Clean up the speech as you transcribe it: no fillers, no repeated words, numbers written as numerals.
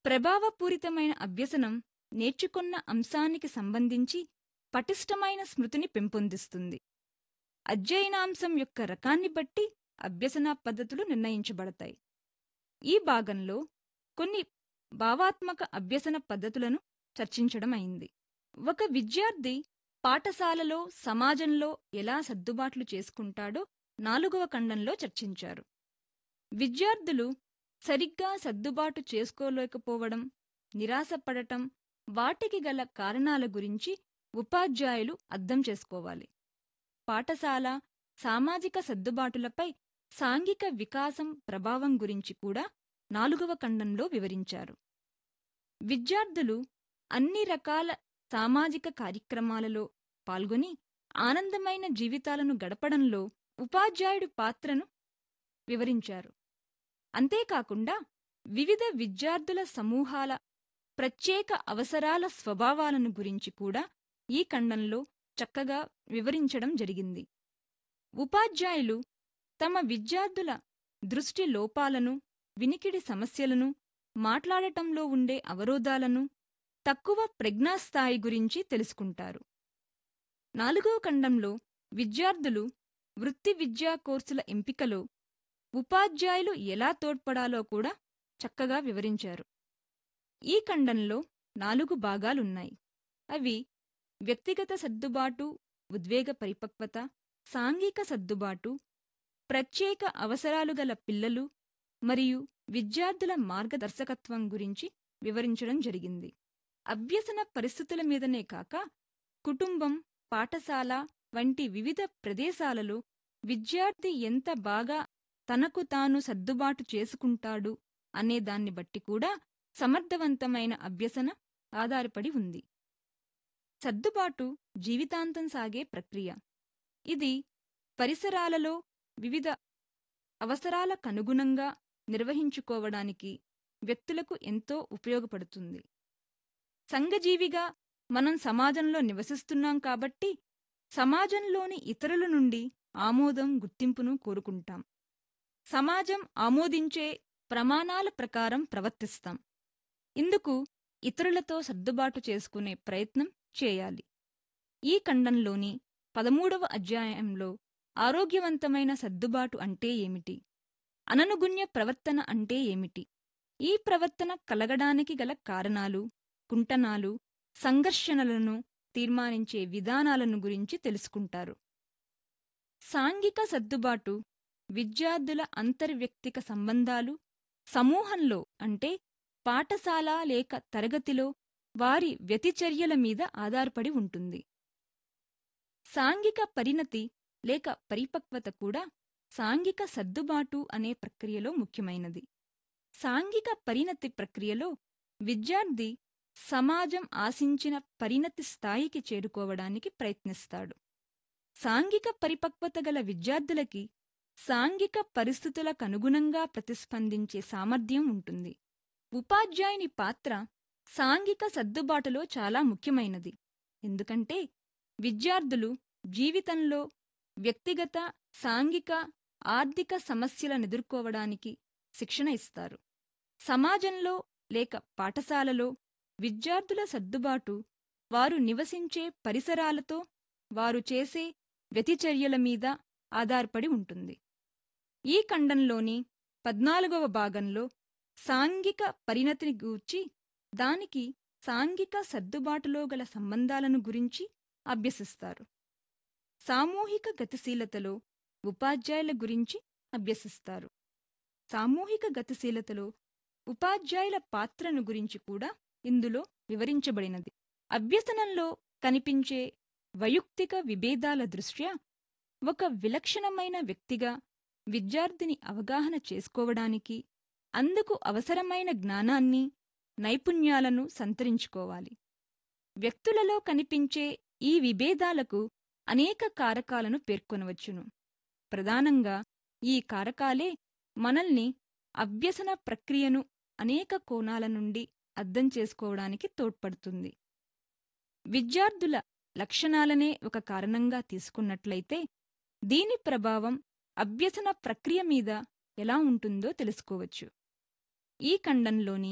ప్రభావపూరితమైన అభ్యసనం నేర్చుకున్న అంశానికి సంబంధించి పటిష్టమైన స్మృతిని పెంపొందిస్తుంది. అధ్యయనాంశం యొక్క రకాన్ని బట్టి అభ్యసన పద్ధతులు నిర్ణయించబడతాయి. ఈ భాగంలో కొన్ని భావాత్మక అభ్యసన పద్ధతులను చర్చించడం అయింది. ఒక విద్యార్థి పాఠశాలలో, సమాజంలో ఎలా సర్దుబాట్లు చేసుకుంటాడో 4వ ఖండంలో చర్చించారు. విద్యార్థులు సరిగ్గా సర్దుబాటు చేసుకోలేకపోవడం, నిరాశపడటం, వాటికి గల కారణాల గురించి ఉపాధ్యాయులు అర్థం చేసుకోవాలి. పాఠశాల, సామాజిక సర్దుబాటులపై సాంఘిక వికాసం ప్రభావం గురించి కూడా 4వ ఖండంలో వివరించారు. విద్యార్థులు అన్ని రకాల సామాజిక కార్యక్రమాలలో పాల్గొని ఆనందమైన జీవితాలను గడపడంలో ఉపాధ్యాయుడి పాత్రను వివరించారు. అంతేకాకుండా వివిధ విద్యార్థుల సమూహాల ప్రత్యేక అవసరాల స్వభావాలను గురించి కూడా ఈ ఖండంలో చక్కగా వివరించడం జరిగింది. ఉపాధ్యాయులు తమ విద్యార్థుల దృష్టి లోపాలను, వినికిడి సమస్యలను, మాట్లాడటంలో ఉండే అవరోధాలను, తక్కువ ప్రజ్ఞాస్థాయి గురించి తెలుసుకుంటారు. 4వ ఖండంలో విద్యార్థులు వృత్తి విద్యా కోర్సుల ఎంపికలో ఉపాధ్యాయులు ఎలా తోడ్పడాలో కూడా చక్కగా వివరించారు. ఈ ఖండంలో 4 భాగాలున్నాయి. అవి వ్యక్తిగత సర్దుబాటు, ఉద్వేగ పరిపక్వత, సాంఘిక సర్దుబాటు, ప్రత్యేక అవసరాలు గల పిల్లలు మరియు విద్యార్థుల మార్గదర్శకత్వం గురించి వివరించడం జరిగింది. అభ్యసన పరిస్థితుల మీదనే కాక కుటుంబం, పాఠశాల వంటి వివిధ ప్రదేశాలలో విద్యార్థి ఎంత బాగా తనకు తాను సర్దుబాటు చేసుకుంటాడు అనే దాన్ని బట్టి కూడా సమర్థవంతమైన అభ్యసన ఆధారపడి ఉంది. సర్దుబాటు జీవితాంతం సాగే ప్రక్రియ. ఇది పరిసరాలలో వివిధ అవసరాలకనుగుణంగా నిర్వహించుకోవడానికి వ్యక్తులకు ఎంతో ఉపయోగపడుతుంది. సంఘజీవిగా మనం సమాజంలో నివసిస్తున్నాం కాబట్టి సమాజంలోని ఇతరుల నుండి ఆమోదం, గుర్తింపును కోరుకుంటాం. సమాజం ఆమోదించే ప్రమాణాల ప్రకారం ప్రవర్తిస్తాం. ఇందుకు ఇతరులతో సర్దుబాటు చేసుకునే ప్రయత్నం చేయాలి. ఈ ఖండంలోని 13వ అధ్యాయంలో ఆరోగ్యవంతమైన సర్దుబాటు అంటే ఏమిటి, అననుగుణ్య ప్రవర్తన అంటే ఏమిటి, ఈ ప్రవర్తన కలగడానికి గల కారణాలు, కుంటనాలు, సంఘర్షణలను తీర్మానించే విధానాలను గురించి తెలుసుకుంటారు. సాంఘిక సర్దుబాటు విద్యార్థుల అంతర్వ్యక్తిక సంబంధాలు, సమూహంలో అంటే పాఠశాల లేక తరగతిలో వారి వ్యతిచర్యల మీద ఆధారపడి ఉంటుంది. సాంఘిక పరిణతి లేక పరిపక్వత కూడా సాంఘిక సర్దుబాటు అనే ప్రక్రియలో ముఖ్యమైనది. సాంఘిక పరిణతి ప్రక్రియలో విద్యార్థి సమాజం ఆశించిన పరిణతి స్థాయికి చేరుకోవడానికి ప్రయత్నిస్తాడు. సాంఘిక పరిపక్వత గల విద్యార్థులకి సాంఘిక పరిస్థితులకనుగుణంగా ప్రతిస్పందించే సామర్థ్యం ఉంటుంది. ఉపాధ్యాయుని పాత్ర సాంఘిక సర్దుబాటులో చాలా ముఖ్యమైనది. ఎందుకంటే విద్యార్థులు జీవితంలో వ్యక్తిగత, సాంఘిక, ఆర్థిక సమస్యలను ఎదుర్కోవడానికి శిక్షణ ఇస్తారు. సమాజంలో లేక పాఠశాలలో విద్యార్థుల సర్దుబాటు వారు నివసించే పరిసరాలతో, వారు చేసే వ్యతిచర్యల మీద ఆధారపడి ఉంటుంది. ఈ ఖండంలోని 14వ భాగంలో సాంఘిక పరిణతిని గూర్చి, దానికి సాంఘిక సర్దుబాటులో గల సంబంధాలను గురించి అభ్యసిస్తారు. సామూహిక గతిశీలతలో ఉపాధ్యాయుల గురించి అభ్యసిస్తారు. సామూహిక గతిశీలతలో ఉపాధ్యాయుల పాత్రను గురించి కూడా ఇందులో వివరించబడినది. అభ్యసనంలో కనిపించే వైయక్తిక విభేదాల దృష్ట్యా ఒక విలక్షణమైన వ్యక్తిగా విద్యార్థిని అవగాహన చేసుకోవడానికి, అందుకు అవసరమైన జ్ఞానాన్ని, నైపుణ్యాలను సంతరించుకోవాలి. వ్యక్తులలో కనిపించే ఈ విభేదాలకు అనేక కారకాలను పేర్కొనవచ్చును. ప్రధానంగా ఈ కారకాలే మనల్ని అభ్యసన ప్రక్రియను అనేక కోణాల నుండి అర్థం చేసుకోవడానికి తోడ్పడుతుంది. విద్యార్థుల లక్షణాలనే ఒక కారణంగా తీసుకున్నట్లయితే దీని ప్రభావం అభ్యసన ప్రక్రియ మీద ఎలా ఉంటుందో తెలుసుకోవచ్చు. ఈ ఖండంలోని